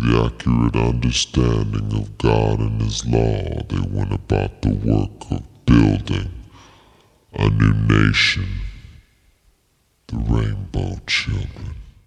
the accurate understanding of God and His law, they went about the work of building a new nation, the Rainbow Children.